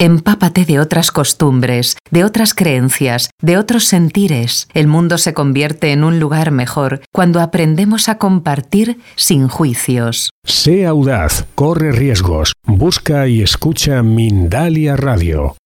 Empápate de otras costumbres, de otras creencias, de otros sentires. El mundo se convierte en un lugar mejor cuando aprendemos a compartir sin juicios. Sé audaz, corre riesgos, busca y escucha Mindalia Radio.